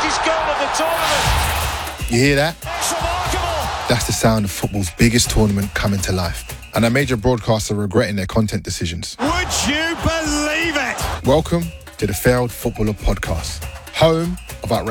Largest goal of the tournament. You hear that? It's remarkable. That's the sound of football's biggest tournament coming to life. And our major broadcasts are regretting their content decisions. Would you believe it? Welcome to the Failed Footballer Podcast, home of our